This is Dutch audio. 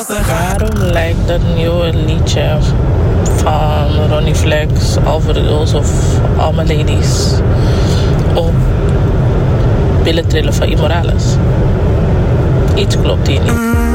Waarom lijkt dat nieuwe liedje van Ronnie Flex, Alvarez of All My Ladies op Billen Trillen van Immorales? Iets klopt hier niet.